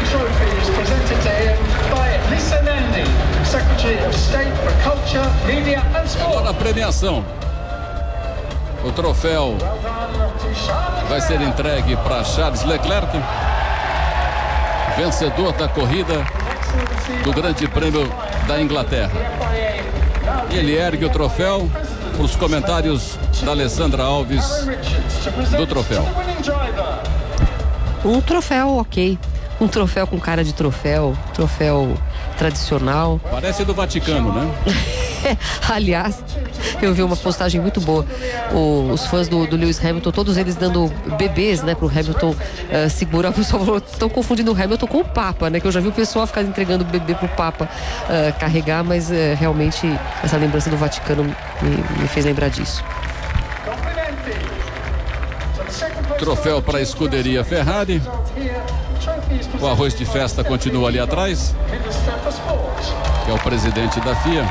trophy is presented to him by Lisa Nandy, Secretary of State for Culture, Media and Sport. Agora a premiação. O troféu vai ser entregue para Charles Leclerc, vencedor da corrida do Grande Prêmio da Inglaterra. E ele ergue o troféu para os comentários da Alessandra Alves do troféu. Um troféu, ok. Um troféu com cara de troféu tradicional. Parece do Vaticano, né? Aliás, eu vi uma postagem muito boa. Os fãs do Lewis Hamilton, todos eles dando bebês, né, pro Hamilton segurar. O pessoal falou, estão confundindo o Hamilton com o Papa, né? Que eu já vi o pessoal ficar entregando bebê pro Papa carregar, mas realmente essa lembrança do Vaticano me fez lembrar disso. Troféu para a escuderia Ferrari. O arroz de festa continua ali atrás, que é o presidente da FIA.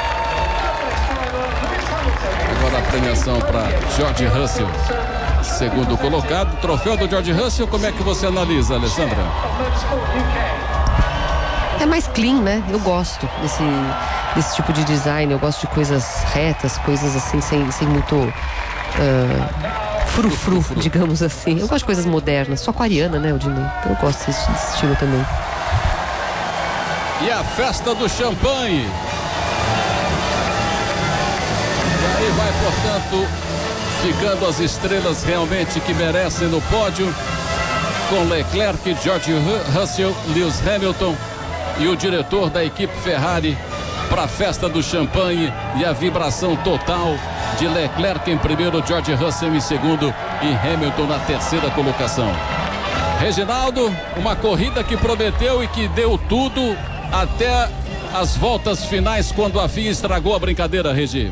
Agora a premiação para George Russell, segundo colocado. Troféu do George Russell, como é que você analisa, Alessandra? É mais clean, né? Eu gosto desse tipo de design. Eu gosto de coisas retas, coisas assim, sem muito frufru, digamos assim. Eu gosto de coisas modernas. Sou aquariana, né, Odinei? Então eu gosto desse estilo também. E a festa do champanhe. E aí vai, portanto, ficando as estrelas realmente que merecem no pódio, com Leclerc, George Russell, Lewis Hamilton e o diretor da equipe Ferrari para a festa do champanhe e a vibração total de Leclerc em primeiro, George Russell em segundo e Hamilton na terceira colocação. Reginaldo, uma corrida que prometeu e que deu tudo até as voltas finais, quando a FIA estragou a brincadeira, Regi.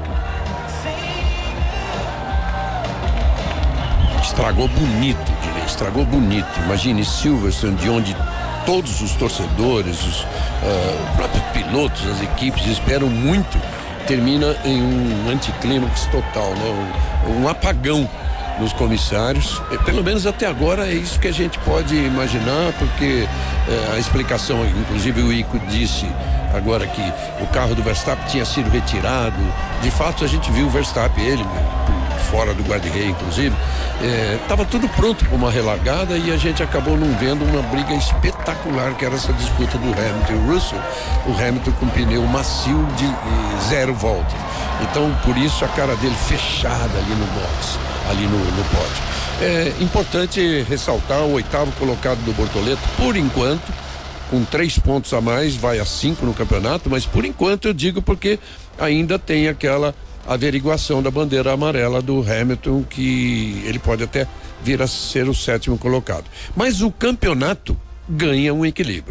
Estragou bonito, Dinei, estragou bonito. Imagine Silverstone, de onde todos os torcedores, os próprios pilotos, as equipes esperam muito, termina em um anticlímax total, né? Um apagão nos comissários. Pelo menos até agora é isso que a gente pode imaginar, porque a explicação, inclusive o Ico disse agora que o carro do Verstappen tinha sido retirado. De fato, a gente viu o Verstappen, ele fora do guarda-reio, inclusive, estava tudo pronto para uma relargada e a gente acabou não vendo uma briga espetacular, que era essa disputa do Hamilton e Russell. O Hamilton com pneu macio de 0 voltas. Então, por isso, a cara dele fechada ali no box, ali no pódio. É importante ressaltar o 8º colocado do Bortoleto, por enquanto, com 3 pontos a mais, vai a 5 no campeonato, mas por enquanto eu digo porque ainda tem aquela averiguação da bandeira amarela do Hamilton, que ele pode até vir a ser o 7º colocado. Mas o campeonato ganha um equilíbrio.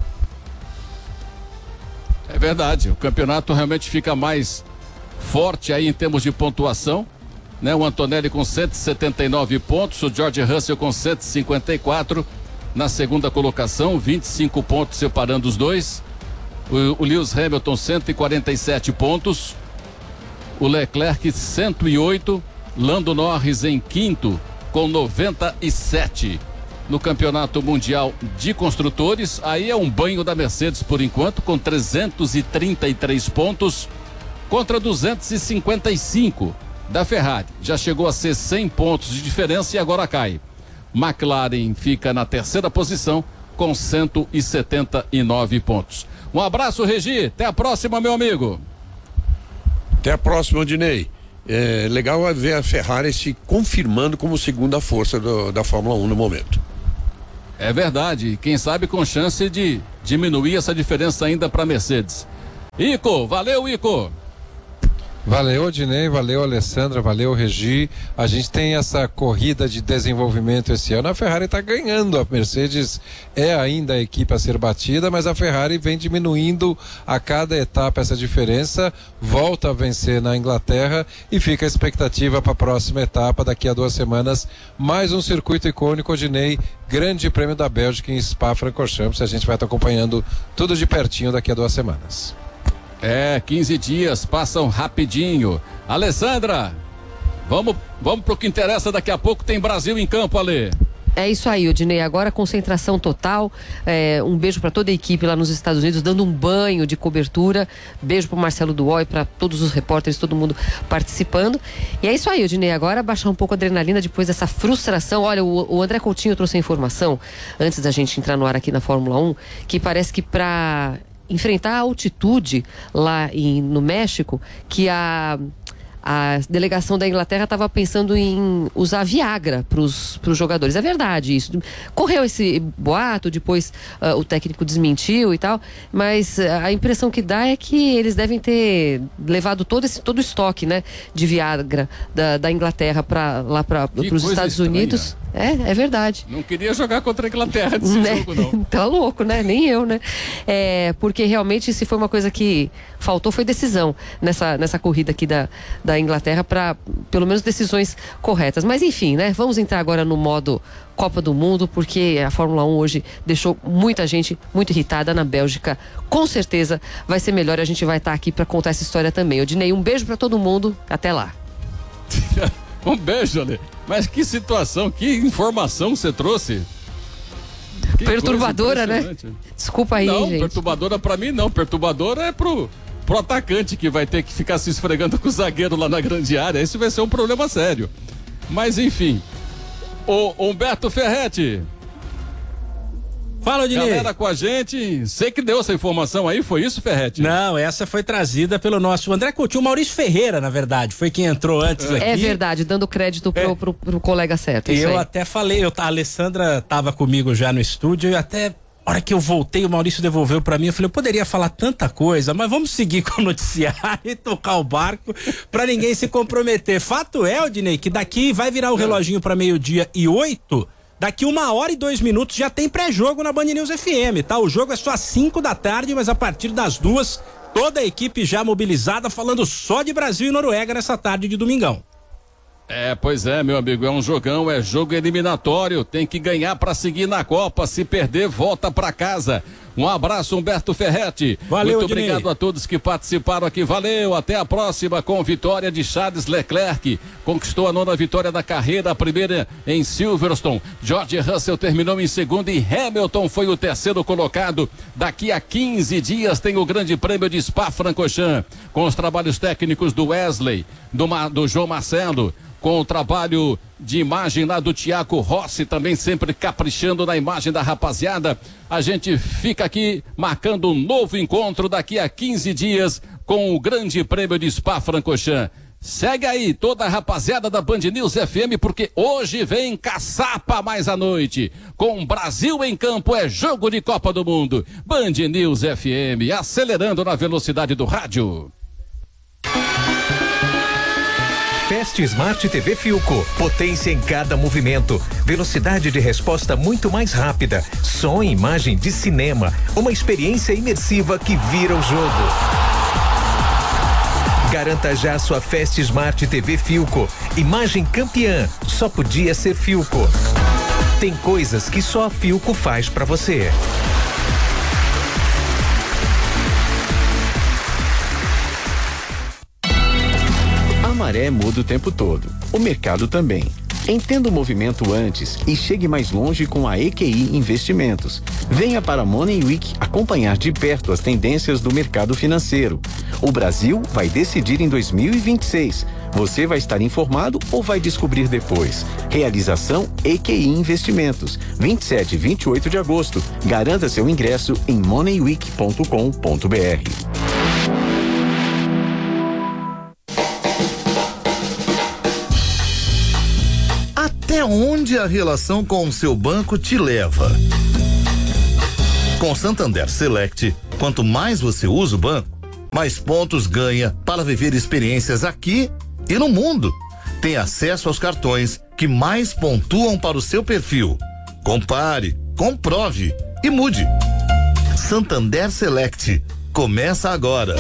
É verdade, o campeonato realmente fica mais forte aí em termos de pontuação, né? O Antonelli com 179 pontos, o George Russell com 154 na segunda colocação, 25 pontos separando os dois. O Lewis Hamilton 147 pontos, o Leclerc 108, Lando Norris em quinto com 97. No campeonato mundial de construtores, aí é um banho da Mercedes por enquanto, com 333 pontos contra 255 da Ferrari. Já chegou a ser 100 pontos de diferença e agora cai. McLaren fica na terceira posição com 179 pontos. Um abraço, Regi, até a próxima, meu amigo. Até a próxima, Odinei. É legal ver a Ferrari se confirmando como segunda força da Fórmula 1 no momento. É verdade, quem sabe com chance de diminuir essa diferença ainda para a Mercedes. Ico, valeu, Ico. Valeu, Odinei, valeu, Alessandra, valeu, Regi. A gente tem essa corrida de desenvolvimento esse ano. A Ferrari está ganhando, a Mercedes é ainda a equipe a ser batida, mas a Ferrari vem diminuindo a cada etapa essa diferença, volta a vencer na Inglaterra e fica a expectativa para a próxima etapa, daqui a 2 semanas, mais um circuito icônico, Odinei, Grande Prêmio da Bélgica em Spa-Francorchamps. A gente vai estar acompanhando tudo de pertinho daqui a 2 semanas. 15 dias passam rapidinho. Alessandra, vamos pro que interessa, daqui a pouco tem Brasil em campo, Ale. É isso aí, Odinei. Agora concentração total. Um beijo para toda a equipe lá nos Estados Unidos, dando um banho de cobertura. Beijo pro Marcelo Duói, para todos os repórteres, todo mundo participando. E é isso aí, Odinei. Agora baixar um pouco a adrenalina depois dessa frustração. Olha, o André Coutinho trouxe a informação, antes da gente entrar no ar aqui na Fórmula 1, que parece que para enfrentar a altitude lá no México, que a delegação da Inglaterra estava pensando em usar Viagra para os jogadores. É verdade isso. Correu esse boato, depois o técnico desmentiu e tal, mas a impressão que dá é que eles devem ter levado todo o estoque, né, de Viagra da Inglaterra para os Estados Unidos. É verdade. Não queria jogar contra a Inglaterra desse jogo, não. Tá louco, né? Nem eu, né? Porque realmente se foi uma coisa que faltou, foi decisão nessa corrida aqui da Inglaterra, para pelo menos decisões corretas. Mas enfim, né? Vamos entrar agora no modo Copa do Mundo, porque a Fórmula 1 hoje deixou muita gente muito irritada. Na Bélgica, com certeza vai ser melhor. A gente vai estar aqui para contar essa história também. Odinei, um beijo para todo mundo. Até lá. Um beijo, Ale. Mas que situação, que informação você trouxe. Que perturbadora, né? Desculpa aí, não, gente. Perturbadora pra mim não. Perturbadora é pro atacante, que vai ter que ficar se esfregando com o zagueiro lá na grande área. Esse vai ser um problema sério. Mas enfim. O Humberto Ferretti. Fala, Odinei. Galera com a gente, sei que deu essa informação aí, foi isso, Ferretti? Não, essa foi trazida pelo nosso André Coutinho, Maurício Ferreira, na verdade, foi quem entrou antes aqui. É verdade, dando crédito pro colega certo. E eu até falei, a Alessandra tava comigo já no estúdio, e até a hora que eu voltei, o Maurício devolveu pra mim, eu falei, eu poderia falar tanta coisa, mas vamos seguir com o noticiário e tocar o barco pra ninguém se comprometer. Fato é, Odinei, que daqui vai virar o reloginho pra 12:08. Daqui 1h e 2 já tem pré-jogo na Band News FM, tá? O jogo é só às 5 da tarde, mas a partir das 2, toda a equipe já mobilizada, falando só de Brasil e Noruega nessa tarde de domingão. Pois é, meu amigo, é um jogão, é jogo eliminatório, tem que ganhar pra seguir na Copa, se perder, volta pra casa. Um abraço, Humberto Ferretti. Valeu, muito obrigado a todos que participaram aqui, valeu, até a próxima com vitória de Charles Leclerc, conquistou a 9ª vitória da carreira, a primeira em Silverstone. George Russell terminou em segundo e Hamilton foi o 3º colocado. Daqui a 15 dias tem o Grande Prêmio de Spa-Francorchamps, com os trabalhos técnicos do Wesley, do João Marcelo, com o trabalho de imagem lá do Tiago Rossi, também sempre caprichando na imagem da rapaziada. A gente fica aqui marcando um novo encontro daqui a 15 dias com o Grande Prêmio de Spa-Francorchamps. Segue aí toda a rapaziada da Band News FM, porque hoje vem caçapa mais à noite. Com Brasil em campo, é jogo de Copa do Mundo. Band News FM, acelerando na velocidade do rádio. Fast Smart TV Philco, potência em cada movimento, velocidade de resposta muito mais rápida, som e imagem de cinema, uma experiência imersiva que vira o jogo. Garanta já sua Fast Smart TV Philco, imagem campeã, só podia ser Philco. Tem coisas que só a Philco faz pra você. A maré muda o tempo todo, o mercado também. Entenda o movimento antes e chegue mais longe com a EQI Investimentos. Venha para a Money Week acompanhar de perto as tendências do mercado financeiro. O Brasil vai decidir em 2026. Você vai estar informado ou vai descobrir depois? Realização EQI Investimentos, 27 e 28 de agosto. Garanta seu ingresso em moneyweek.com.br. Até onde a relação com o seu banco te leva? Com Santander Select, quanto mais você usa o banco, mais pontos ganha para viver experiências aqui e no mundo. Tem acesso aos cartões que mais pontuam para o seu perfil. Compare, comprove e mude. Santander Select. Começa agora.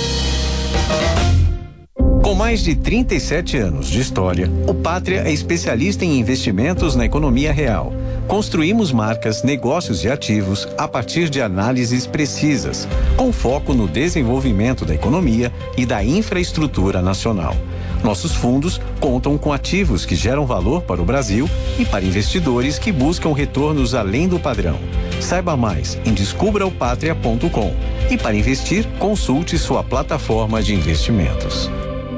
Com mais de 37 anos de história, o Pátria é especialista em investimentos na economia real. Construímos marcas, negócios e ativos a partir de análises precisas, com foco no desenvolvimento da economia e da infraestrutura nacional. Nossos fundos contam com ativos que geram valor para o Brasil e para investidores que buscam retornos além do padrão. Saiba mais em descubraopatria.com. E para investir, consulte sua plataforma de investimentos.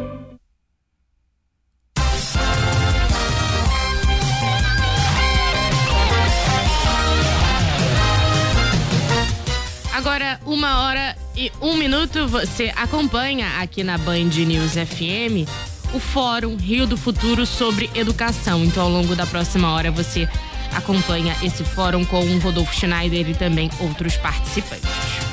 Agora, 1h01, você acompanha aqui na Band News FM o Fórum Rio do Futuro sobre Educação. Então, ao longo da próxima hora, você acompanha esse fórum com o Rodolfo Schneider e também outros participantes.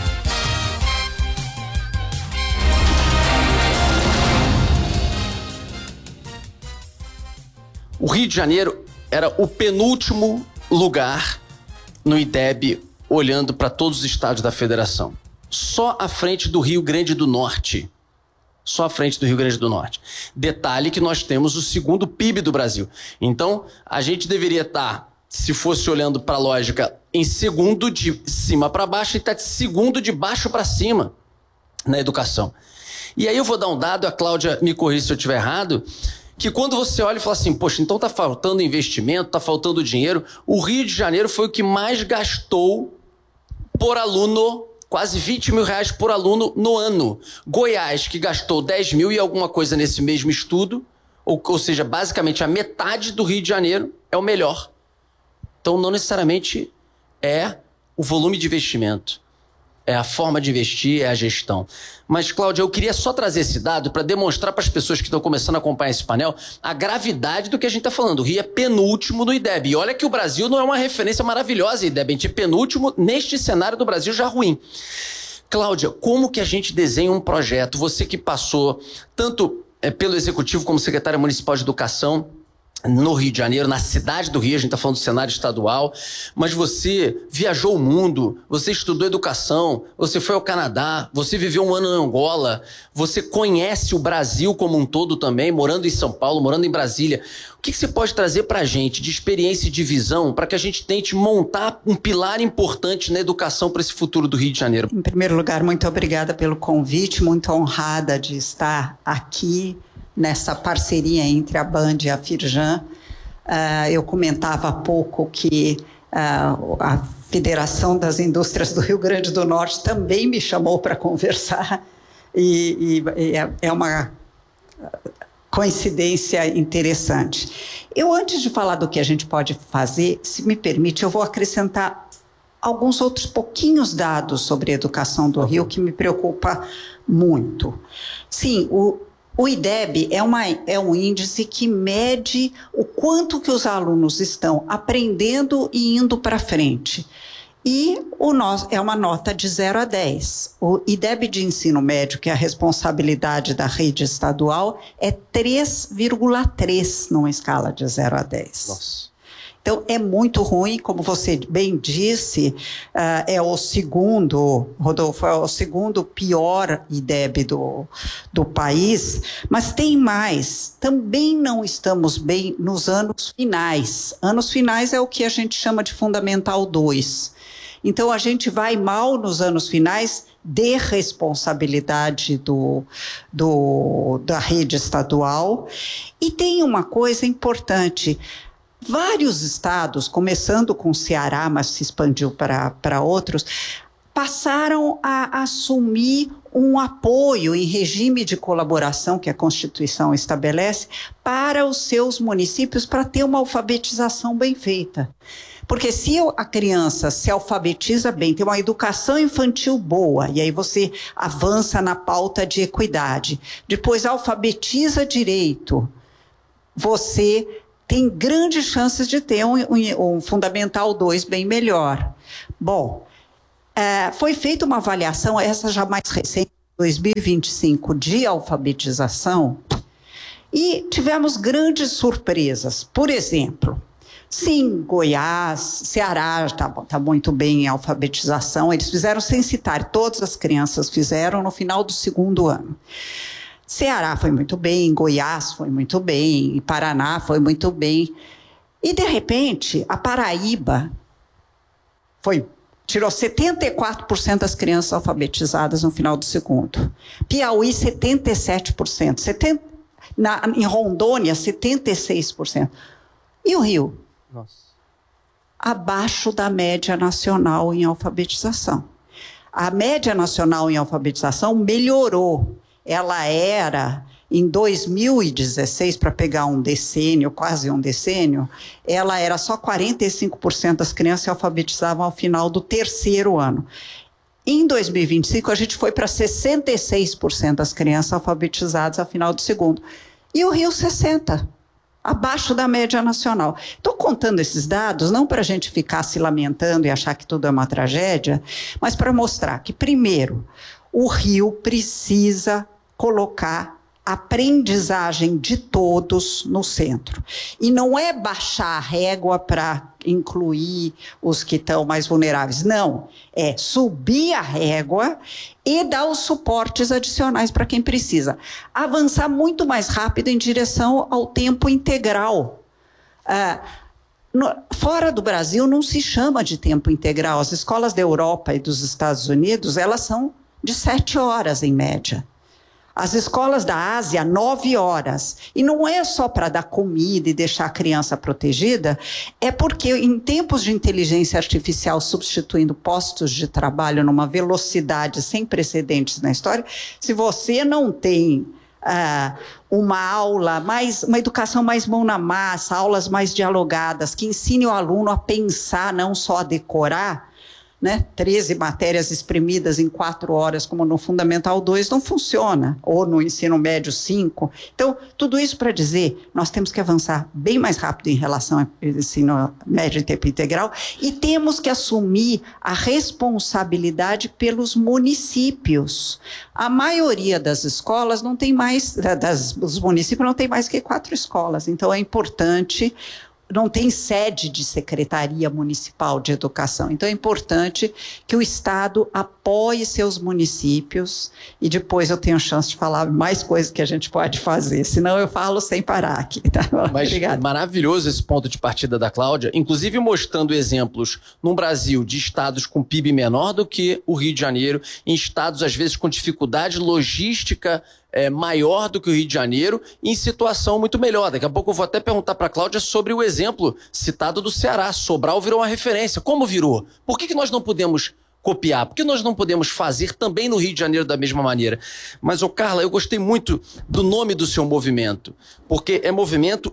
O Rio de Janeiro era o penúltimo lugar no IDEB, olhando para todos os estados da federação. Só à frente do Rio Grande do Norte. Só à frente do Rio Grande do Norte. Detalhe que nós temos o segundo PIB do Brasil. Então, a gente deveria estar, se fosse olhando para a lógica, em segundo de cima para baixo e está de segundo de baixo para cima na educação. E aí eu vou dar um dado, a Cláudia me corrija se eu estiver errado, que quando você olha e fala assim, poxa, então está faltando investimento, está faltando dinheiro, o Rio de Janeiro foi o que mais gastou por aluno, quase 20 mil reais por aluno no ano. Goiás, que gastou 10 mil e alguma coisa nesse mesmo estudo, ou seja, basicamente a metade do Rio de Janeiro é o melhor. Então, não necessariamente é o volume de investimento, é a forma de investir, é a gestão. Mas, Cláudia, eu queria só trazer esse dado para demonstrar para as pessoas que estão começando a acompanhar esse painel a gravidade do que a gente está falando. O Rio é penúltimo no IDEB. E olha que o Brasil não é uma referência maravilhosa, IDEB. A gente é penúltimo neste cenário do Brasil já ruim. Cláudia, como que a gente desenha um projeto? Você que passou tanto pelo Executivo como secretária municipal de Educação no Rio de Janeiro, na cidade do Rio, a gente está falando do cenário estadual, mas você viajou o mundo, você estudou educação, você foi ao Canadá, você viveu um ano em Angola, você conhece o Brasil como um todo também, morando em São Paulo, morando em Brasília. O que você pode trazer para a gente de experiência e de visão para que a gente tente montar um pilar importante na educação para esse futuro do Rio de Janeiro? Em primeiro lugar, muito obrigada pelo convite, muito honrada de estar aqui nessa parceria entre a Band e a Firjan. Eu comentava há pouco que a Federação das Indústrias do Rio Grande do Norte também me chamou para conversar e é uma coincidência interessante. Eu, antes de falar do que a gente pode fazer, se me permite, eu vou acrescentar alguns outros pouquinhos dados sobre a educação do Rio que me preocupa muito. Sim, o IDEB é um índice que mede o quanto que os alunos estão aprendendo e indo para frente. E é uma nota de 0 a 10. O IDEB de ensino médio, que é a responsabilidade da rede estadual, é 3,3 numa escala de 0 a 10. Nossa. Então, é muito ruim, como você bem disse, é o segundo, Rodolfo, é o segundo pior IDEB do país, mas tem mais. Também não estamos bem nos anos finais. Anos finais é o que a gente chama de Fundamental 2. Então, a gente vai mal nos anos finais de responsabilidade da rede estadual. E tem uma coisa importante. Vários estados, começando com o Ceará, mas se expandiu para outros, passaram a assumir um apoio em regime de colaboração que a Constituição estabelece para os seus municípios para ter uma alfabetização bem feita. Porque se a criança se alfabetiza bem, tem uma educação infantil boa, e aí você avança na pauta de equidade, depois alfabetiza direito, você tem grandes chances de ter um Fundamental 2 bem melhor. Bom, foi feita uma avaliação, essa já mais recente, 2025, de alfabetização, e tivemos grandes surpresas. Por exemplo, sim, Goiás, Ceará está muito bem em alfabetização, eles fizeram censitário, todas as crianças fizeram no final do segundo ano. Ceará foi muito bem, Goiás foi muito bem, e Paraná foi muito bem. E, de repente, a Paraíba tirou 74% das crianças alfabetizadas no final do segundo. Piauí, 77%. Em Rondônia, 76%. E o Rio? Nossa. Abaixo da média nacional em alfabetização. A média nacional em alfabetização melhorou. Ela era, em 2016, para pegar um decênio, quase um decênio, ela era só 45% das crianças se alfabetizavam ao final do 3º ano. Em 2025, a gente foi para 66% das crianças alfabetizadas ao final do 2º. E o Rio, 60%. Abaixo da média nacional. Estou contando esses dados não para a gente ficar se lamentando e achar que tudo é uma tragédia, mas para mostrar que, primeiro, o Rio precisa colocar a aprendizagem de todos no centro. E não é baixar a régua para incluir os que estão mais vulneráveis. Não, é subir a régua e dar os suportes adicionais para quem precisa. Avançar muito mais rápido em direção ao tempo integral. Fora do Brasil não se chama de tempo integral. As escolas da Europa e dos Estados Unidos, elas são de 7 horas em média. As escolas da Ásia, 9 horas. E não é só para dar comida e deixar a criança protegida, é porque em tempos de inteligência artificial substituindo postos de trabalho numa velocidade sem precedentes na história, se você não tem uma aula uma educação mais mão na massa, aulas mais dialogadas, que ensine o aluno a pensar, não só a decorar, né? 13 matérias exprimidas em 4 horas, como no Fundamental 2, não funciona, ou no ensino médio 5. Então, tudo isso para dizer, nós temos que avançar bem mais rápido em relação ao ensino médio em tempo integral e temos que assumir a responsabilidade pelos municípios. A maioria das escolas não tem mais, dos municípios não tem mais que 4 escolas, então é importante. Não tem sede de Secretaria Municipal de Educação. Então, é importante que o Estado apoie seus municípios e depois eu tenho chance de falar mais coisas que a gente pode fazer, senão eu falo sem parar aqui. Tá? Mas Obrigada. Maravilhoso esse ponto de partida da Cláudia, inclusive mostrando exemplos no Brasil de estados com PIB menor do que o Rio de Janeiro, em estados, às vezes, com dificuldade logística maior do que o Rio de Janeiro, em situação muito melhor. Daqui a pouco eu vou até perguntar para a Cláudia sobre o exemplo citado do Ceará. Sobral virou uma referência. Como virou? Por que nós não podemos copiar? Por que nós não podemos fazer também no Rio de Janeiro da mesma maneira? Mas, Carla, eu gostei muito do nome do seu movimento, porque é movimento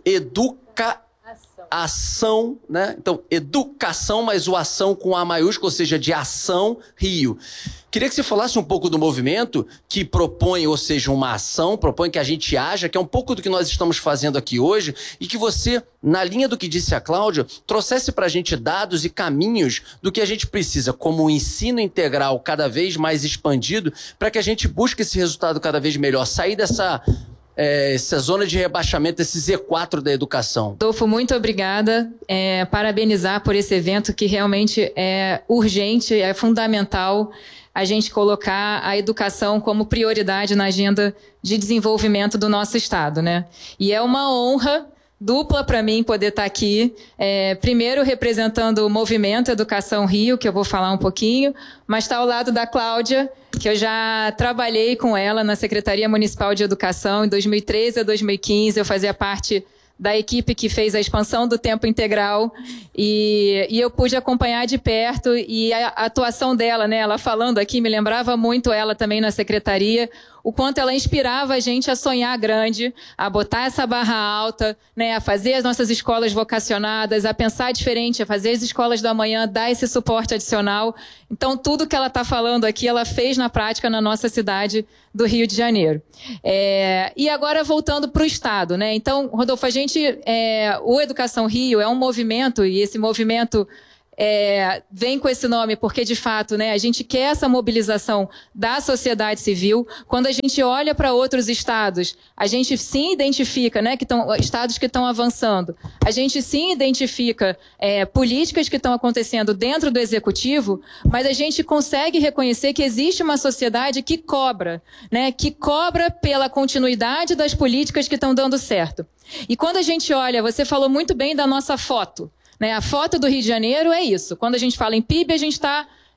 Ação, né? Então, educação, mas o ação com A maiúsculo, ou seja, de Ação Rio. Queria que você falasse um pouco do movimento que propõe, ou seja, uma ação, propõe que a gente haja, que é um pouco do que nós estamos fazendo aqui hoje, e que você, na linha do que disse a Cláudia, trouxesse para a gente dados e caminhos do que a gente precisa, como um ensino integral cada vez mais expandido, para que a gente busque esse resultado cada vez melhor, sair dessa zona de rebaixamento, esse Z4 da educação. Adolfo, muito obrigada. Parabenizar por esse evento que realmente é urgente, é fundamental a gente colocar a educação como prioridade na agenda de desenvolvimento do nosso Estado, né? E é uma honra dupla para mim poder estar aqui, primeiro representando o Movimento Educação Rio, que eu vou falar um pouquinho, mas está ao lado da Cláudia, que eu já trabalhei com ela na Secretaria Municipal de Educação em 2013 a 2015, eu fazia parte da equipe que fez a expansão do tempo integral e eu pude acompanhar de perto e a atuação dela, né, ela falando aqui, me lembrava muito ela também na secretaria, o quanto ela inspirava a gente a sonhar grande, a botar essa barra alta, né, a fazer as nossas escolas vocacionadas, a pensar diferente, a fazer as escolas da manhã, dar esse suporte adicional. Então, tudo que ela está falando aqui, ela fez na prática na nossa cidade do Rio de Janeiro. E agora, voltando para o Estado, né? Então, Rodolfo, o Educação Rio é um movimento, e esse movimento vem com esse nome porque, de fato, né, a gente quer essa mobilização da sociedade civil. Quando a gente olha para outros estados, a gente sim identifica, né, estados que estão avançando. A gente sim identifica políticas que estão acontecendo dentro do executivo, mas a gente consegue reconhecer que existe uma sociedade que cobra, né, que cobra pela continuidade das políticas que estão dando certo. E quando a gente olha, você falou muito bem da nossa foto, né? A foto do Rio de Janeiro é isso. Quando a gente fala em PIB, a gente está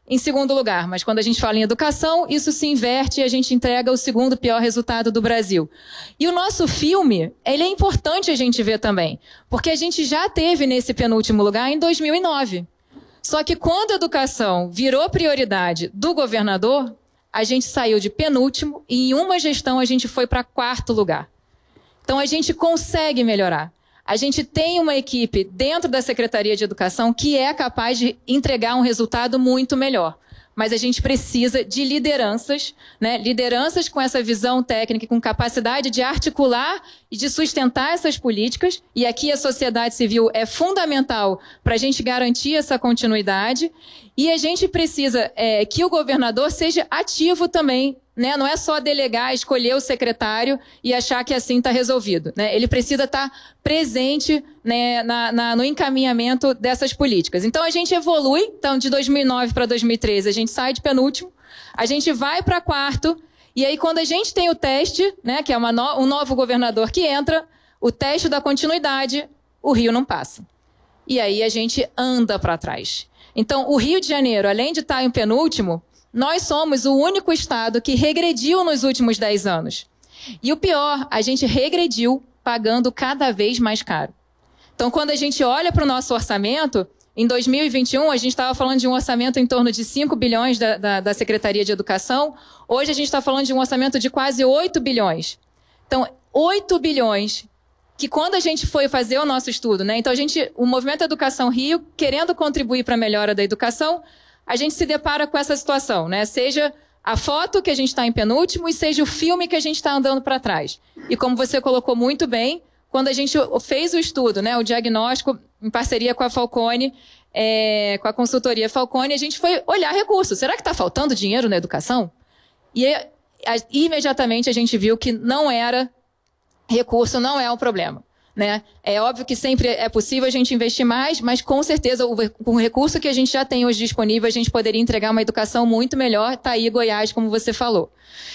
em segundo lugar, mas quando a gente fala em educação, isso se inverte e a gente entrega o segundo pior resultado do Brasil. E o nosso filme, ele é importante a gente ver também, porque a gente já teve nesse penúltimo lugar em 2009. Só que quando a educação virou prioridade do governador, a gente saiu de penúltimo e em uma gestão a gente foi para 4º lugar. Então a gente consegue melhorar. A gente tem uma equipe dentro da Secretaria de Educação que é capaz de entregar um resultado muito melhor. Mas a gente precisa de lideranças, né? Lideranças com essa visão técnica, com capacidade de articular e de sustentar essas políticas. E aqui a sociedade civil é fundamental para a gente garantir essa continuidade. E a gente precisa que o governador seja ativo também, né? Não é só delegar, escolher o secretário e achar que assim está resolvido, né? Ele precisa estar presente, né, no encaminhamento dessas políticas. Então a gente evolui, então de 2009 para 2013 a gente sai de penúltimo, a gente vai para 4º, e aí quando a gente tem o teste, né, que é um novo governador que entra, o teste da continuidade, o Rio não passa. E aí a gente anda para trás. Então o Rio de Janeiro, além de estar em penúltimo, nós somos o único estado que regrediu nos últimos 10 anos. E o pior, a gente regrediu pagando cada vez mais caro. Então, quando a gente olha para o nosso orçamento, em 2021, a gente estava falando de um orçamento em torno de 5 bilhões da Secretaria de Educação. Hoje, a gente está falando de um orçamento de quase 8 bilhões. Então, 8 bilhões que quando a gente foi fazer o nosso estudo, né? Então, o Movimento Educação Rio, querendo contribuir para a melhora da educação, a gente se depara com essa situação, né? Seja a foto que a gente está em penúltimo e seja o filme que a gente está andando para trás. E como você colocou muito bem, quando a gente fez o estudo, né, o diagnóstico em parceria com a Falcone, com a consultoria Falcone, a gente foi olhar recursos. Será que está faltando dinheiro na educação? E imediatamente a gente viu que não era recurso, não é um problema. Né? É óbvio que sempre é possível a gente investir mais, mas com certeza com o recurso que a gente já tem hoje disponível, a gente poderia entregar uma educação muito melhor. Está aí Goiás, como você falou.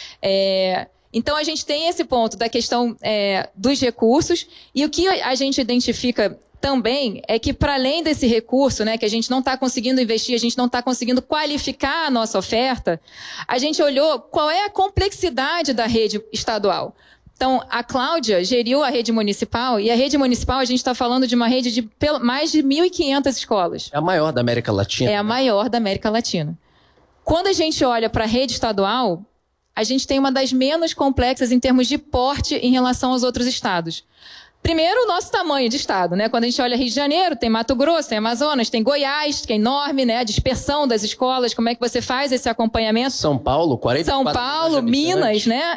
Então a gente tem esse ponto da questão dos recursos, e o que a gente identifica também é que, para além desse recurso, né, que a gente não está conseguindo investir, a gente não está conseguindo qualificar a nossa oferta, a gente olhou qual é a complexidade da rede estadual. Então, a Cláudia geriu a rede municipal, e a rede municipal, a gente está falando de uma rede de mais de 1.500 escolas. É a maior da América Latina. É a maior da América Latina. Quando a gente olha para a rede estadual, a gente tem uma das menos complexas em termos de porte em relação aos outros estados. Primeiro, o nosso tamanho de estado, né? Quando a gente olha Rio de Janeiro, tem Mato Grosso, tem Amazonas, tem Goiás, que é enorme, né? A dispersão das escolas, como é que você faz esse acompanhamento? São Paulo, 44 São Paulo, Minas, né?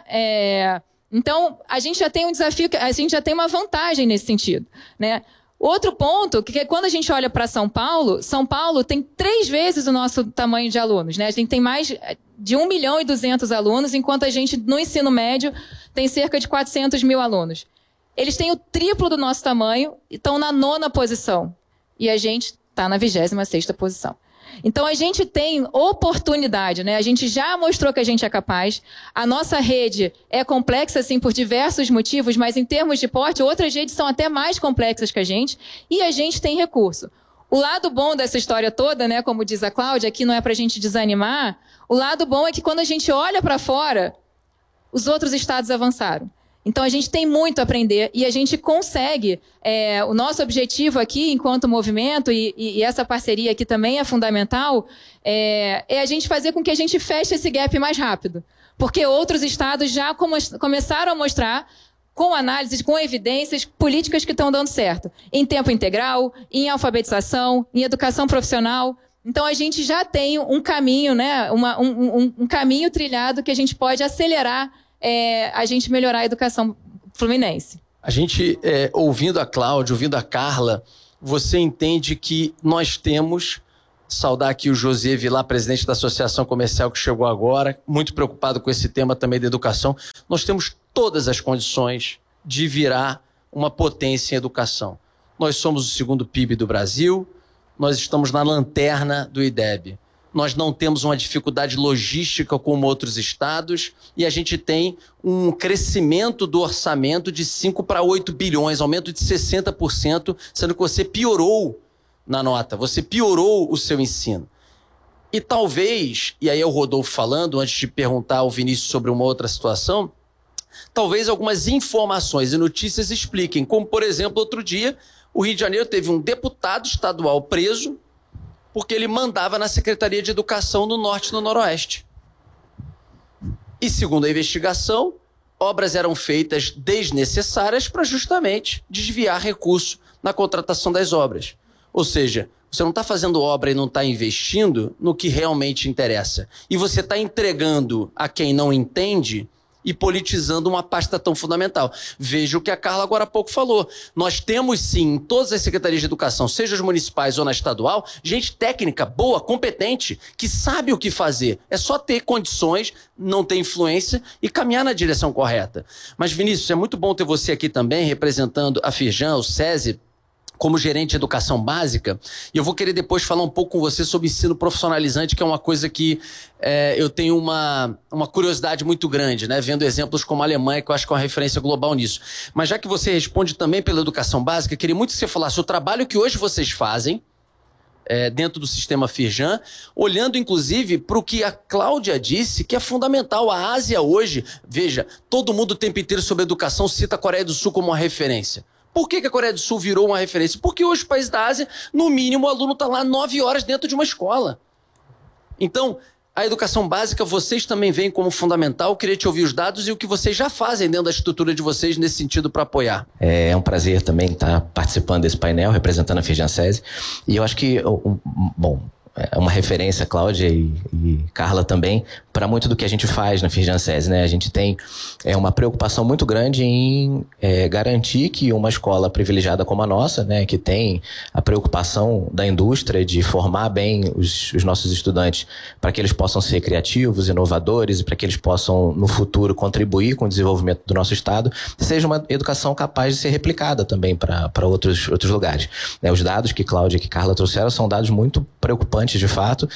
Então, a gente já tem um desafio, a gente já tem uma vantagem nesse sentido, né? Outro ponto, que é quando a gente olha para São Paulo tem 3 vezes o nosso tamanho de alunos, né? A gente tem mais de 1.200.000 alunos, enquanto a gente, no ensino médio, tem cerca de 400 mil alunos. Eles têm o triplo do nosso tamanho e estão na 9ª posição. E a gente está na 26ª posição. Então, a gente tem oportunidade, né? A gente já mostrou que a gente é capaz. A nossa rede é complexa, sim, por diversos motivos, mas em termos de porte, outras redes são até mais complexas que a gente, e a gente tem recurso. O lado bom dessa história toda, né, como diz a Cláudia, aqui não é para a gente desanimar, o lado bom é que quando a gente olha para fora, os outros estados avançaram. Então, a gente tem muito a aprender e a gente consegue. O nosso objetivo aqui, enquanto movimento, e essa parceria aqui também é fundamental, é a gente fazer com que a gente feche esse gap mais rápido. Porque outros estados já começaram a mostrar, com análises, com evidências, políticas que estão dando certo. Em tempo integral, em alfabetização, em educação profissional. Então, a gente já tem um caminho, né, um caminho trilhado que a gente pode acelerar a gente melhorar a educação fluminense. A gente, ouvindo a Cláudia, ouvindo a Carla, você entende que nós temos, saudar aqui o José Vilar, presidente da Associação Comercial que chegou agora, muito preocupado com esse tema também da educação, nós temos todas as condições de virar uma potência em educação. Nós somos o 2º PIB do Brasil, nós estamos na lanterna do IDEB. Nós não temos uma dificuldade logística como outros estados e a gente tem um crescimento do orçamento de 5 para 8 bilhões, aumento de 60%, sendo que você piorou na nota, você piorou o seu ensino. E talvez, e aí é o Rodolfo falando, antes de perguntar ao Vinícius sobre uma outra situação, talvez algumas informações e notícias expliquem, como, por exemplo, outro dia, o Rio de Janeiro teve um deputado estadual preso porque ele mandava na Secretaria de Educação no Norte e no Noroeste. E, segundo a investigação, obras eram feitas desnecessárias para justamente desviar recurso na contratação das obras. Ou seja, você não está fazendo obra e não está investindo no que realmente interessa. E você está entregando a quem não entende e politizando uma pasta tão fundamental. Veja o que a Carla agora há pouco falou. Nós temos sim, em todas as secretarias de educação, seja as municipais ou na estadual, gente técnica, boa, competente, que sabe o que fazer. É só ter condições, não ter influência e caminhar na direção correta. Mas, Vinícius, é muito bom ter você aqui também, representando a Firjan, o SESI, como gerente de educação básica, e eu vou querer depois falar um pouco com você sobre ensino profissionalizante, que é uma coisa que eu tenho uma curiosidade muito grande, né? Vendo exemplos como a Alemanha, que eu acho que é uma referência global nisso. Mas já que você responde também pela educação básica, eu queria muito que você falasse o trabalho que hoje vocês fazem dentro do sistema Firjan, olhando inclusive para o que a Cláudia disse, que é fundamental. A Ásia hoje, veja, todo mundo o tempo inteiro sobre educação cita a Coreia do Sul como uma referência. Por que a Coreia do Sul virou uma referência? Porque hoje o país da Ásia, no mínimo, o aluno está lá 9 horas dentro de uma escola. Então, a educação básica, vocês também veem como fundamental. Eu queria te ouvir os dados e o que vocês já fazem dentro da estrutura de vocês nesse sentido para apoiar. É um prazer também estar participando desse painel, representando a Firjan SESI. E eu acho que, é uma referência, Cláudia e Carla também, para muito do que a gente faz na Firjan SESI, né? A gente tem uma preocupação muito grande em garantir que uma escola privilegiada como a nossa, né, que tem a preocupação da indústria de formar bem os nossos estudantes para que eles possam ser criativos, inovadores e para que eles possam, no futuro, contribuir com o desenvolvimento do nosso Estado, seja uma educação capaz de ser replicada também para outros lugares. Os dados que Cláudia e que Carla trouxeram são dados muito preocupantes, de fato,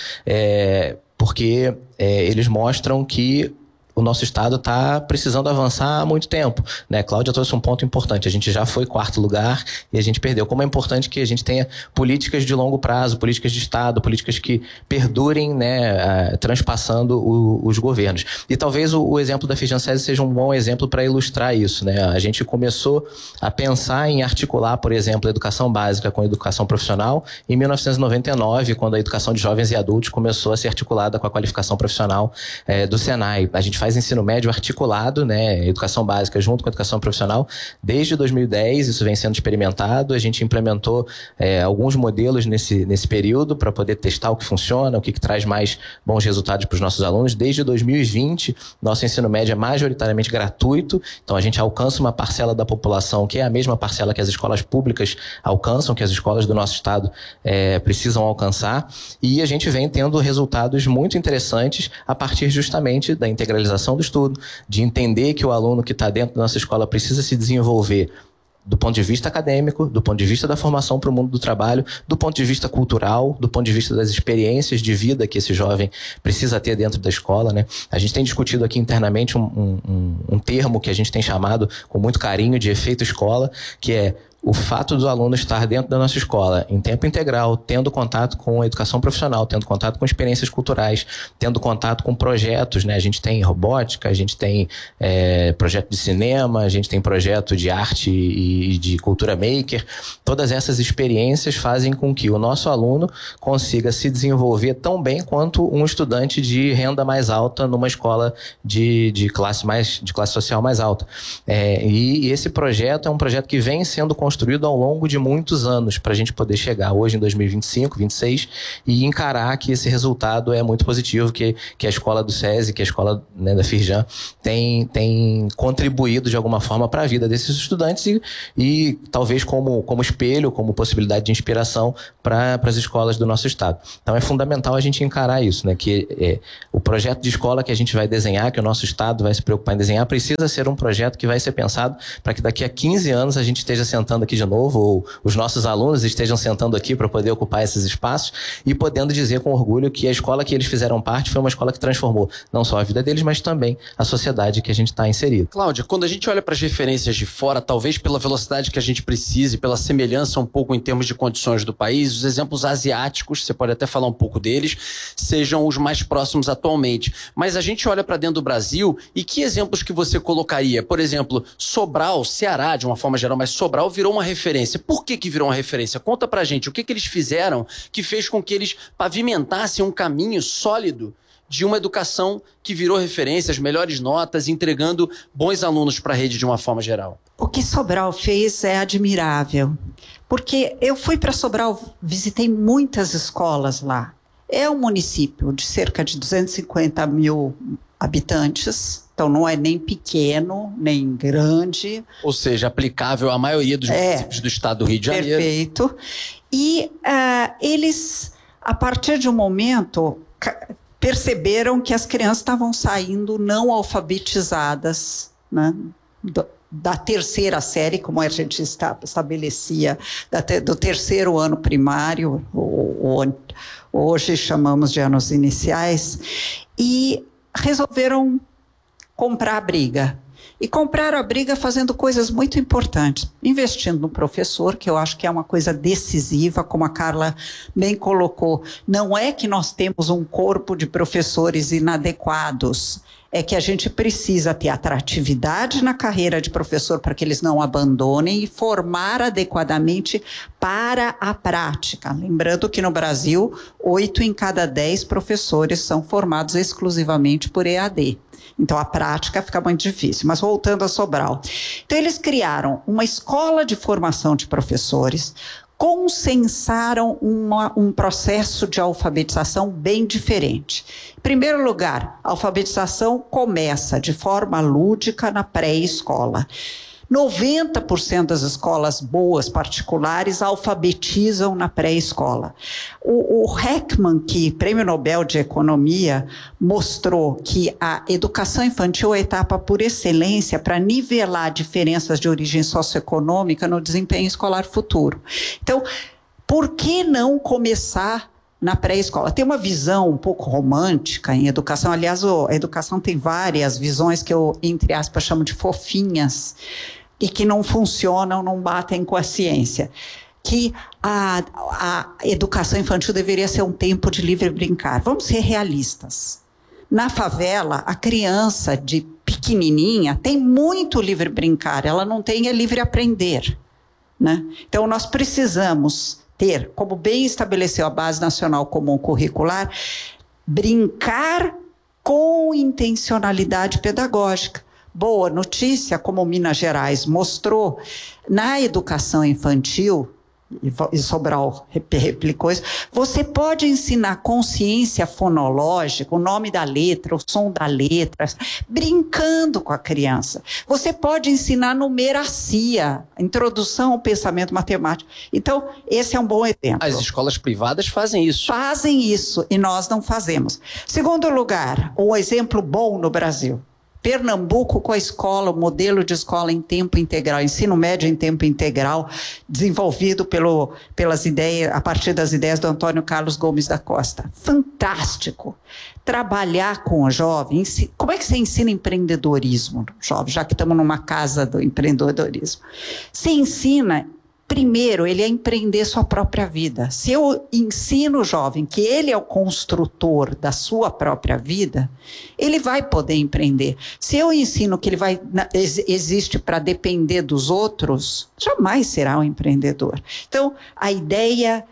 porque eles mostram que o nosso Estado está precisando avançar há muito tempo, né? Cláudia trouxe um ponto importante. A gente já foi 4º lugar e a gente perdeu. Como é importante que a gente tenha políticas de longo prazo, políticas de Estado, políticas que perdurem, né, transpassando os governos. E talvez o exemplo da Firjan SESI seja um bom exemplo para ilustrar isso, né? A gente começou a pensar em articular, por exemplo, a educação básica com a educação profissional em 1999, quando a educação de jovens e adultos começou a ser articulada com a qualificação profissional do Senai. A gente faz ensino médio articulado, né, educação básica junto com a educação profissional desde 2010, isso vem sendo experimentado. A gente implementou alguns modelos nesse período para poder testar o que funciona, o que traz mais bons resultados para os nossos alunos. Desde 2020, nosso ensino médio é majoritariamente gratuito, então a gente alcança uma parcela da população que é a mesma parcela que as escolas públicas alcançam, que as escolas do nosso estado precisam alcançar, e a gente vem tendo resultados muito interessantes a partir justamente da integralização do estudo, de entender que o aluno que está dentro da nossa escola precisa se desenvolver do ponto de vista acadêmico, do ponto de vista da formação para o mundo do trabalho, do ponto de vista cultural, do ponto de vista das experiências de vida que esse jovem precisa ter dentro da escola, né? A gente tem discutido aqui internamente um termo que a gente tem chamado com muito carinho de efeito escola, que é o fato do aluno estar dentro da nossa escola em tempo integral, tendo contato com a educação profissional, tendo contato com experiências culturais, tendo contato com projetos, né? A gente tem robótica, a gente tem projeto de cinema, a gente tem projeto de arte e de cultura maker. Todas essas experiências fazem com que o nosso aluno consiga se desenvolver tão bem quanto um estudante de renda mais alta numa escola de classe social mais alta. E esse projeto é um projeto que vem sendo construído ao longo de muitos anos para a gente poder chegar hoje em 2025, 2026 e encarar que esse resultado é muito positivo, que a escola do SESI, que a escola, né, da Firjan tem contribuído de alguma forma para a vida desses estudantes e talvez como espelho, como possibilidade de inspiração para as escolas do nosso estado. Então é fundamental a gente encarar isso, né, que o projeto de escola que a gente vai desenhar, que o nosso estado vai se preocupar em desenhar, precisa ser um projeto que vai ser pensado para que daqui a 15 anos a gente esteja sentando sentando aqui de novo, ou os nossos alunos estejam sentando aqui para poder ocupar esses espaços e podendo dizer com orgulho que a escola que eles fizeram parte foi uma escola que transformou não só a vida deles, mas também a sociedade que a gente está inserido. Cláudia, quando a gente olha para as referências de fora, talvez pela velocidade que a gente precise, pela semelhança um pouco em termos de condições do país, os exemplos asiáticos, você pode até falar um pouco deles, sejam os mais próximos atualmente. Mas a gente olha para dentro do Brasil e que exemplos que você colocaria? Por exemplo, Sobral, Ceará, de uma forma geral, mas Sobral virou uma referência. Por que virou uma referência? Conta pra gente o que eles fizeram que fez com que eles pavimentassem um caminho sólido de uma educação que virou referência, as melhores notas, entregando bons alunos para a rede de uma forma geral. O que Sobral fez é admirável, porque eu fui para Sobral, visitei muitas escolas lá. É um município de cerca de 250 mil habitantes, então não é nem pequeno, nem grande. Ou seja, aplicável à maioria dos municípios do estado do Rio de Janeiro. Perfeito. E eles, a partir de um momento, perceberam que as crianças estavam saindo não alfabetizadas, né, da terceira série, como a gente estabelecia, do terceiro ano primário, hoje chamamos de anos iniciais, e resolveram comprar a briga. E compraram a briga fazendo coisas muito importantes, investindo no professor, que eu acho que é uma coisa decisiva, como a Carla bem colocou. Não é que nós temos um corpo de professores inadequados, é que a gente precisa ter atratividade na carreira de professor para que eles não abandonem e formar adequadamente para a prática. Lembrando que no Brasil, 8 em cada 10 professores são formados exclusivamente por EAD. Então, a prática fica muito difícil. Mas voltando a Sobral. Então, eles criaram uma escola de formação de professores, consensaram um processo de alfabetização bem diferente. Em primeiro lugar, a alfabetização começa de forma lúdica na pré-escola. 90% das escolas boas particulares alfabetizam na pré-escola. O Heckman, que Prêmio Nobel de Economia, mostrou que a educação infantil é a etapa por excelência para nivelar diferenças de origem socioeconômica no desempenho escolar futuro. Então, por que não começar na pré-escola? Tem uma visão um pouco romântica em educação. Aliás, a educação tem várias visões que eu, entre aspas, chamo de fofinhas, e que não funcionam, não batem com a ciência. Que a educação infantil deveria ser um tempo de livre brincar. Vamos ser realistas. Na favela, a criança de pequenininha tem muito livre brincar, ela não tem livre aprender, né? Então, nós precisamos ter, como bem estabeleceu a Base Nacional Comum Curricular, brincar com intencionalidade pedagógica. Boa notícia, como Minas Gerais mostrou, na educação infantil, e Sobral replicou isso, você pode ensinar consciência fonológica, o nome da letra, o som da letra, brincando com a criança. Você pode ensinar numeracia, introdução ao pensamento matemático. Então, esse é um bom exemplo. As escolas privadas fazem isso. Fazem isso, e nós não fazemos. Segundo lugar, um exemplo bom no Brasil. Pernambuco com a escola, o modelo de escola em tempo integral, ensino médio em tempo integral, desenvolvido pelas ideias, a partir das ideias do Antônio Carlos Gomes da Costa. Fantástico. Trabalhar com o jovem, como é que você ensina empreendedorismo, jovem, já que estamos numa casa do empreendedorismo? Você ensina, primeiro, ele a empreender sua própria vida. Se eu ensino o jovem que ele é o construtor da sua própria vida, ele vai poder empreender. Se eu ensino que ele existe para depender dos outros, jamais será um empreendedor. Então, a ideia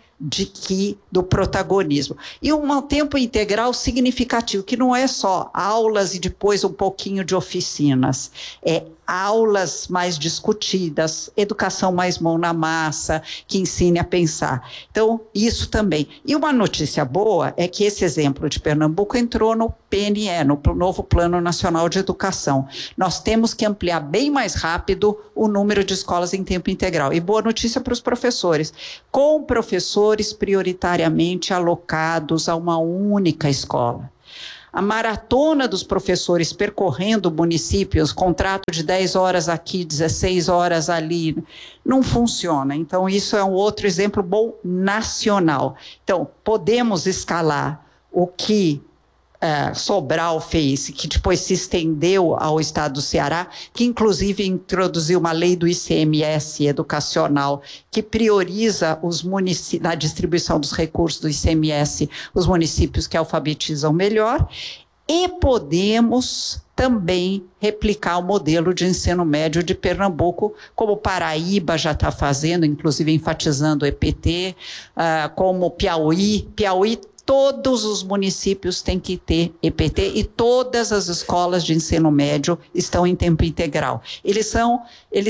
do protagonismo. E um tempo integral significativo, que não é só aulas e depois um pouquinho de oficinas. É aulas mais discutidas, educação mais mão na massa, que ensine a pensar. Então, isso também. E uma notícia boa é que esse exemplo de Pernambuco entrou no PNE, no novo Plano Nacional de Educação. Nós temos que ampliar bem mais rápido o número de escolas em tempo integral. E boa notícia para os professores, com professores prioritariamente alocados a uma única escola. A maratona dos professores percorrendo municípios, contrato de 10 horas aqui, 16 horas ali, não funciona. Então, isso é um outro exemplo bom nacional. Então, podemos escalar o que Sobral fez, que depois se estendeu ao estado do Ceará, que inclusive introduziu uma lei do ICMS educacional, que prioriza os municípios, na distribuição dos recursos do ICMS, os municípios que alfabetizam melhor, e podemos também replicar o modelo de ensino médio de Pernambuco, como Paraíba já está fazendo, inclusive enfatizando o EPT, como Piauí, todos os municípios têm que ter EPT e todas as escolas de ensino médio estão em tempo integral. Eles são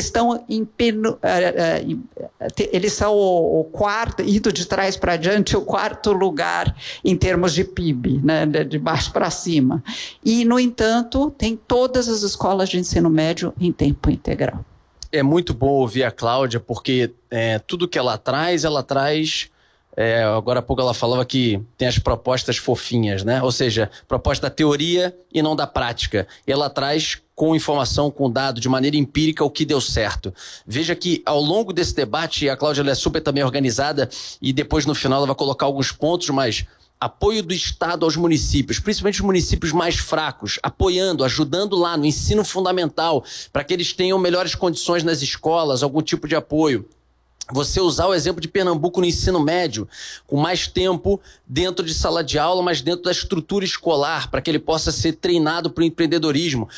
o quarto, indo de trás para diante, o quarto lugar em termos de PIB, né, de baixo para cima. E, no entanto, tem todas as escolas de ensino médio em tempo integral. É muito bom ouvir a Cláudia, porque tudo que ela traz... agora há pouco ela falava que tem as propostas fofinhas, né? Ou seja, proposta da teoria e não da prática. E ela traz com informação, com dado, de maneira empírica, o que deu certo. Veja que ao longo desse debate, a Cláudia ela é super também organizada e depois no final ela vai colocar alguns pontos, mas apoio do Estado aos municípios, principalmente os municípios mais fracos, apoiando, ajudando lá no ensino fundamental, para que eles tenham melhores condições nas escolas, algum tipo de apoio. Você usar o exemplo de Pernambuco no ensino médio, com mais tempo dentro de sala de aula, mas dentro da estrutura escolar, para que ele possa ser treinado para o empreendedorismo.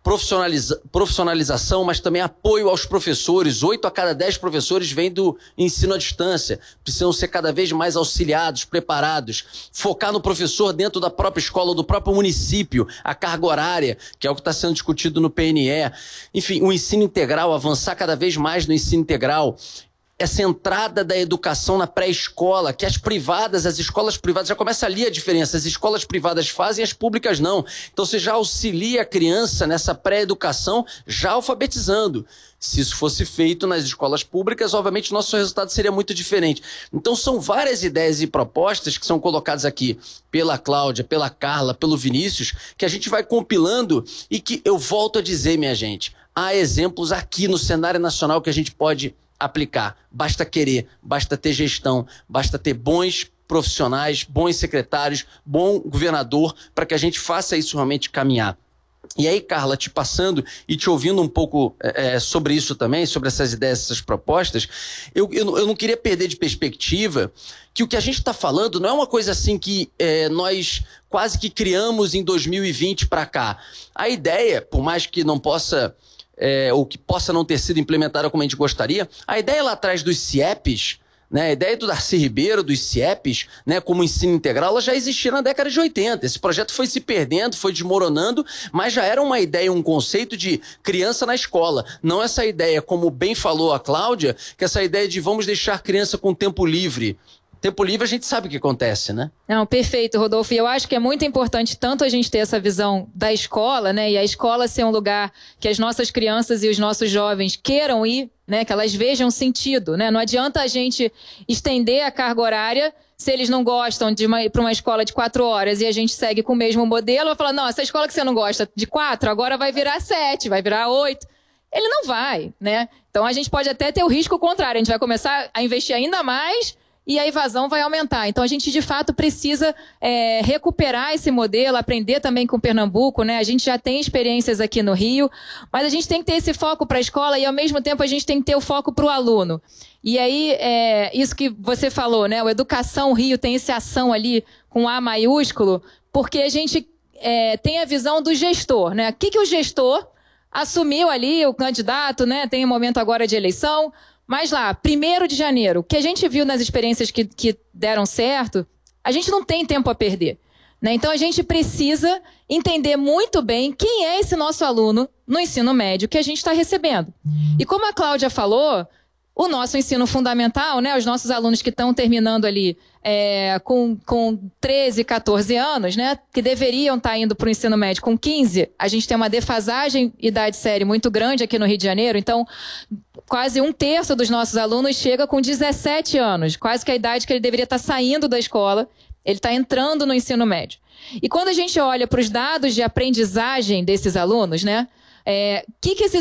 Profissionalização, mas também apoio aos professores. 8 a cada 10 professores vêm do ensino à distância. Precisam ser cada vez mais auxiliados, preparados. Focar no professor dentro da própria escola, do próprio município. A carga horária, que é o que está sendo discutido no PNE. Enfim, o ensino integral, avançar cada vez mais no ensino integral. Essa entrada da educação na pré-escola, que as escolas privadas, já começa ali a diferença, as escolas privadas fazem, as públicas não. Então você já auxilia a criança nessa pré-educação, já alfabetizando. Se isso fosse feito nas escolas públicas, obviamente nosso resultado seria muito diferente. Então são várias ideias e propostas que são colocadas aqui pela Cláudia, pela Carla, pelo Vinícius, que a gente vai compilando e que eu volto a dizer, minha gente, há exemplos aqui no cenário nacional que a gente pode aplicar. Basta querer, basta ter gestão, basta ter bons profissionais, bons secretários, bom governador, para que a gente faça isso realmente caminhar. E aí, Carla, te passando e te ouvindo um pouco sobre isso também, sobre essas ideias, essas propostas, eu não queria perder de perspectiva que o que a gente está falando não é uma coisa assim que nós quase que criamos em 2020 para cá. A ideia, por mais que não possa... ou que possa não ter sido implementada como a gente gostaria, a ideia lá atrás dos CIEPs, né, a ideia do Darcy Ribeiro, dos CIEPs, né, como ensino integral, ela já existia na década de 80. Esse projeto foi se perdendo, foi desmoronando, mas já era uma ideia, um conceito de criança na escola. Não essa ideia, como bem falou a Cláudia, que essa ideia de vamos deixar criança com tempo livre. Tempo livre a gente sabe o que acontece, né? Não, perfeito, Rodolfo. E eu acho que é muito importante tanto a gente ter essa visão da escola, né? E a escola ser um lugar que as nossas crianças e os nossos jovens queiram ir, né? Que elas vejam sentido, né? Não adianta a gente estender a carga horária se eles não gostam de ir para uma escola de 4 horas e a gente segue com o mesmo modelo. Vai falar, não, essa escola que você não gosta de 4, agora vai virar 7, vai virar 8. Ele não vai, né? Então a gente pode até ter o risco contrário. A gente vai começar a investir ainda mais e a evasão vai aumentar. Então a gente de fato precisa recuperar esse modelo, aprender também com Pernambuco, né? A gente já tem experiências aqui no Rio, mas a gente tem que ter esse foco para a escola e ao mesmo tempo a gente tem que ter o foco para o aluno. E aí, isso que você falou, né? O Educação Rio tem esse ação ali com A maiúsculo, porque a gente tem a visão do gestor, né? O que o gestor assumiu ali, o candidato, né? Tem um momento agora de eleição. Mas lá, 1º de janeiro, o que a gente viu nas experiências que deram certo, a gente não tem tempo a perder, né? Então a gente precisa entender muito bem quem é esse nosso aluno no ensino médio que a gente está recebendo. E como a Cláudia falou, o nosso ensino fundamental, né, os nossos alunos que estão terminando ali com 13, 14 anos, né, que deveriam estar indo para o ensino médio com 15, a gente tem uma defasagem idade série muito grande aqui no Rio de Janeiro, então quase 1/3 dos nossos alunos chega com 17 anos, quase que a idade que ele deveria estar saindo da escola, Ele está entrando no ensino médio. E quando a gente olha para os dados de aprendizagem desses alunos, né? Que esses